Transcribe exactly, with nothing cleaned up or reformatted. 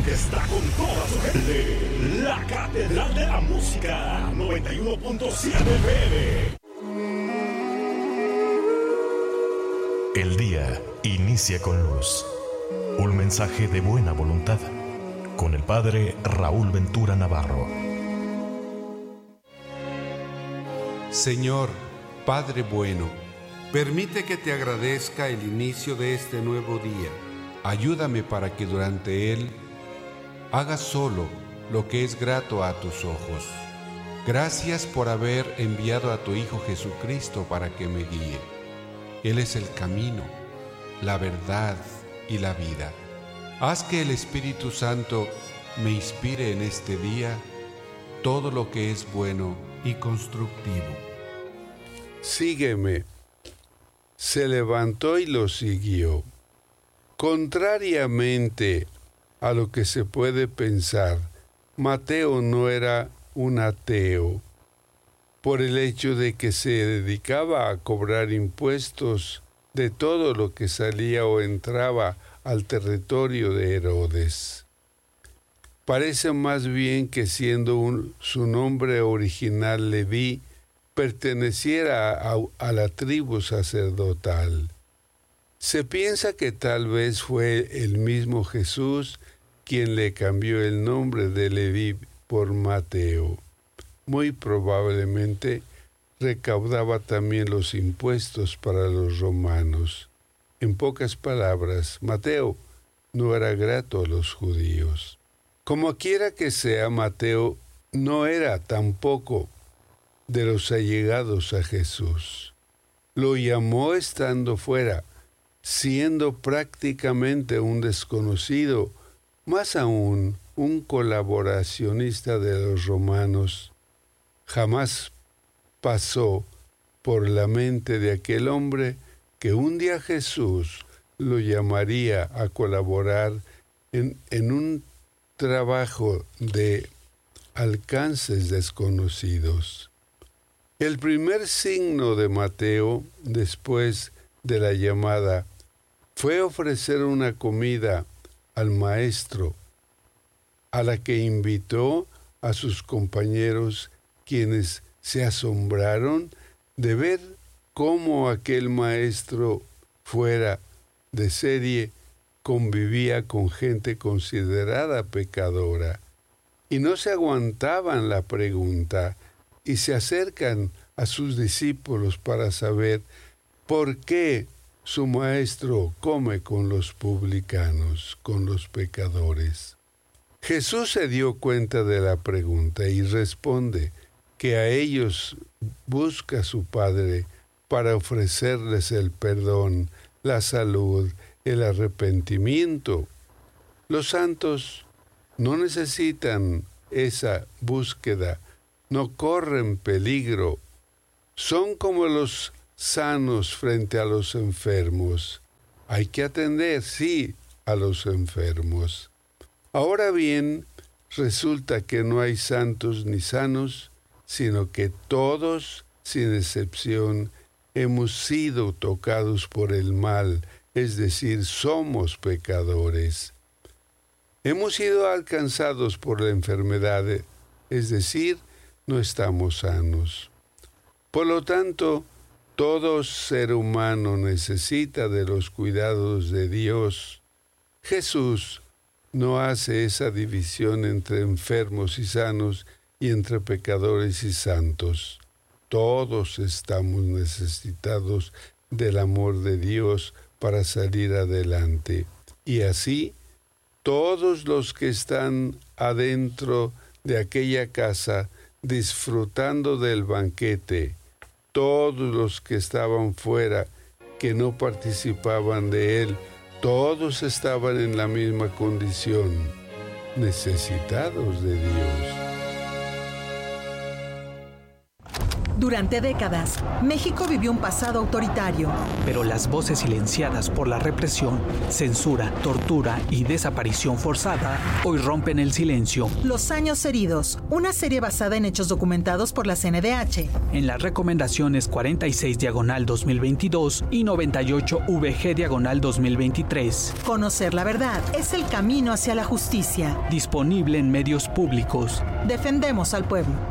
que está con toda su gente. La Catedral de la Música, noventa y uno punto siete F M. El día inicia con luz. Un mensaje de buena voluntad. Con el Padre Raúl Ventura Navarro. Señor, Padre bueno, permite que te agradezca el inicio de este nuevo día. Ayúdame para que durante él haga solo lo que es grato a tus ojos. Gracias por haber enviado a tu Hijo Jesucristo para que me guíe. Él es el camino, la verdad y la vida. Haz que el Espíritu Santo me inspire en este día todo lo que es bueno y constructivo. Sígueme. Se levantó y lo siguió. Contrariamente a lo que se puede pensar, Mateo no era un ateo, por el hecho de que se dedicaba a cobrar impuestos de todo lo que salía o entraba al territorio de Herodes. Parece más bien que siendo un, su nombre original Leví, perteneciera a, a la tribu sacerdotal. Se piensa que tal vez fue el mismo Jesús quien le cambió el nombre de Leví por Mateo. Muy probablemente recaudaba también los impuestos para los romanos. En pocas palabras, Mateo no era grato a los judíos. Como quiera que sea, Mateo no era tampoco de los allegados a Jesús. Lo llamó estando fuera, siendo prácticamente un desconocido, más aún un colaboracionista de los romanos. Jamás pasó por la mente de aquel hombre que un día Jesús lo llamaría a colaborar en, en un trabajo de alcances desconocidos. El primer signo de Mateo, después de la llamada, fue ofrecer una comida al maestro, a la que invitó a sus compañeros, quienes se asombraron de ver cómo aquel maestro fuera de serie convivía con gente considerada pecadora, y no se aguantaban la pregunta, y se acercan a sus discípulos para saber por qué su maestro come con los publicanos, con los pecadores. Jesús se dio cuenta de la pregunta y responde que a ellos busca su Padre para ofrecerles el perdón, la salud, el arrepentimiento. Los santos no necesitan esa búsqueda, no corren peligro. Son como los sanos frente a los enfermos. Hay que atender, sí, a los enfermos. Ahora bien, resulta que no hay santos ni sanos, sino que todos, sin excepción, hemos sido tocados por el mal, es decir, somos pecadores. Hemos sido alcanzados por la enfermedad, es decir, no estamos sanos. Por lo tanto, todo ser humano necesita de los cuidados de Dios. Jesús no hace esa división entre enfermos y sanos y entre pecadores y santos. Todos estamos necesitados del amor de Dios para salir adelante. Y así, todos los que están adentro de aquella casa disfrutando del banquete, todos los que estaban fuera, que no participaban de él, todos estaban en la misma condición, necesitados de Dios. Durante décadas, México vivió un pasado autoritario. Pero las voces silenciadas por la represión, censura, tortura y desaparición forzada hoy rompen el silencio. Los años heridos, una serie basada en hechos documentados por la C N D H. En las recomendaciones cuarenta y seis diagonal dos mil veintidós y noventa y ocho V G diagonal dos mil veintitrés. Conocer la verdad es el camino hacia la justicia. Disponible en medios públicos. Defendemos al pueblo.